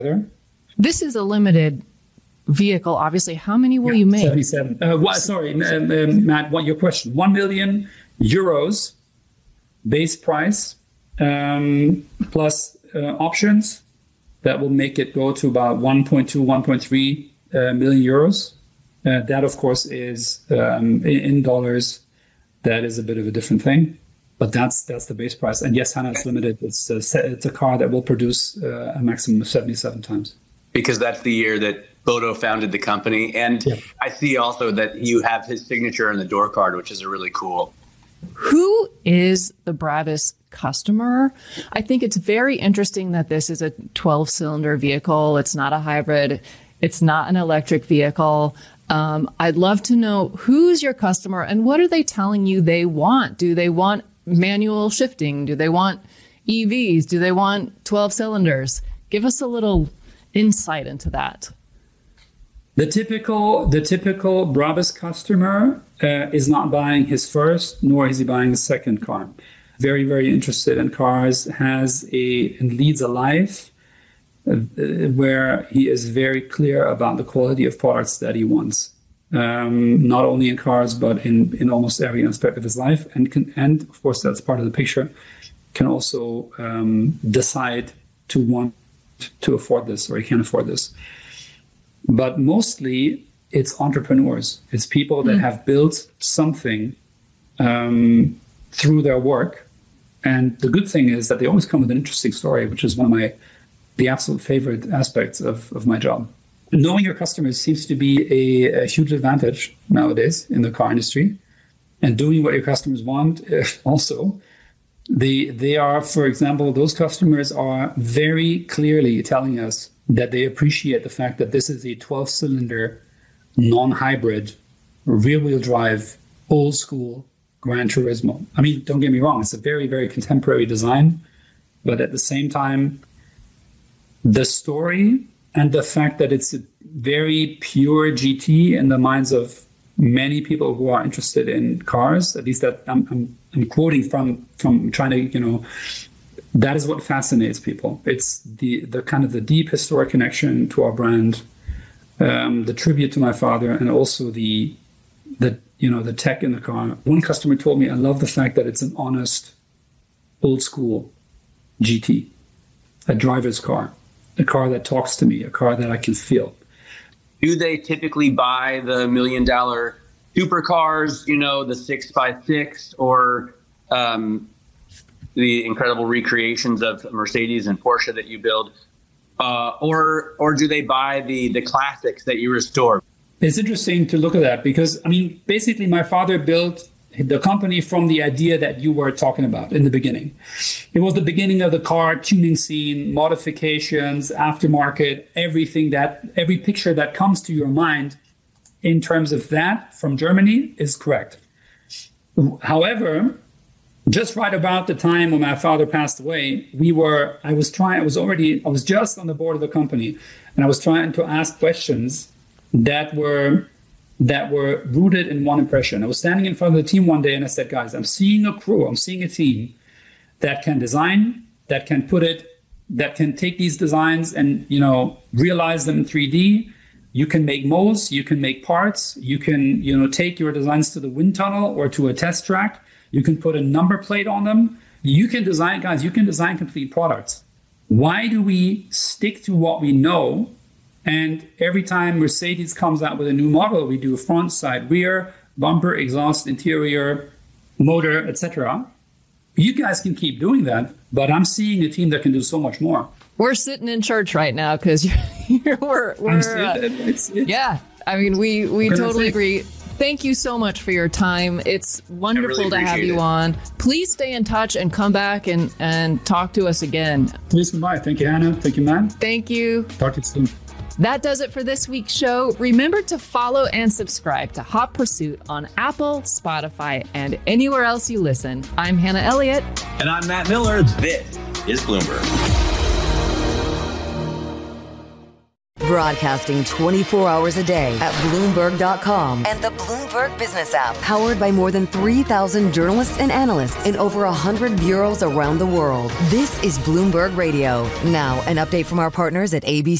This is a limited vehicle, obviously. How many will you make? 77. Matt, what your question? 1 million euros base price plus options. That will make it go to about 1.2, 1.3 million euros. That, of course, is in dollars. That is a bit of a different thing, but that's the base price. And yes, Hannah, it's limited. It's a car that will produce a maximum of 77 times. Because that's the year that Bodo founded the company. And I see also that you have his signature on the door card, which is really cool. Who is the Brabus customer? I think it's very interesting that this is a 12-cylinder vehicle. It's not a hybrid. It's not an electric vehicle. I'd love to know who's your customer and what are they telling you they want? Do they want manual shifting? Do they want EVs? Do they want 12 cylinders? Give us a little insight into that. The typical Brabus customer is not buying his first, nor is he buying his second car. Very, very interested in cars, and leads a life where he is very clear about the quality of products that he wants, not only in cars, but in almost every aspect of his life. And of course, that's part of the picture, can also decide to want to afford this, or he can afford this. But mostly it's entrepreneurs. It's people that have built something through their work. And the good thing is that they always come with an interesting story, which is one of the absolute favorite aspects of my job. Knowing your customers seems to be a huge advantage nowadays in the car industry. And doing what your customers want also. They are, for example, those customers are very clearly telling us that they appreciate the fact that this is a 12-cylinder, non-hybrid, rear-wheel drive, old-school Gran Turismo. I mean, don't get me wrong, it's a very, very contemporary design, but at the same time, the story and the fact that it's a very pure GT in the minds of many people who are interested in cars, at least that I'm quoting from trying to, that is what fascinates people. It's the kind of the deep historic connection to our brand, the tribute to my father, and also the tech in the car. One customer told me, I love the fact that it's an honest, old school GT, a driver's car, a car that talks to me, a car that I can feel. Do they typically buy the $1 million supercars, the 6x6, or the incredible recreations of Mercedes and Porsche that you build, or do they buy the classics that you restore? It's interesting to look at that because, basically my father built the company from the idea that you were talking about in the beginning. It was the beginning of the car tuning scene, modifications, aftermarket, every picture that comes to your mind in terms of that from Germany is correct. However, just right about the time when my father passed away, I was just on the board of the company, and I was trying to ask questions that were rooted in one impression. I was standing in front of the team one day and I said, guys, I'm seeing a team that can design, that can take these designs and, realize them in 3D. You can make molds, you can make parts, you can, take your designs to the wind tunnel or to a test track. You can put a number plate on them. You can design complete products. Why do we stick to what we know? And every time Mercedes comes out with a new model, we do front, side, rear, bumper, exhaust, interior, motor, etc. You guys can keep doing that, but I'm seeing a team that can do so much more. We're sitting in church right now because we totally agree. Thank you so much for your time. It's wonderful to have you on. Please stay in touch and come back and talk to us again. Please come by. Thank you, Hannah. Thank you, Matt. Thank you. Talk to you soon. That does it for this week's show. Remember to follow and subscribe to Hot Pursuit on Apple, Spotify, and anywhere else you listen. I'm Hannah Elliott. And I'm Matt Miller. This is Bloomberg. Broadcasting 24 hours a day at Bloomberg.com and the Bloomberg Business app. Powered by more than 3,000 journalists and analysts in over 100 bureaus around the world. This is Bloomberg Radio. Now, an update from our partners at ABC.